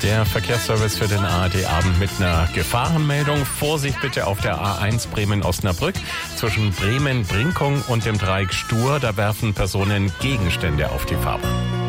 Der Verkehrsservice für den ARD-Abend mit einer Gefahrenmeldung. Vorsicht bitte auf der A1 Bremen-Osnabrück zwischen Bremen-Brinkung und dem Dreieck Stur. Da werfen Personen Gegenstände auf die Fahrbahn.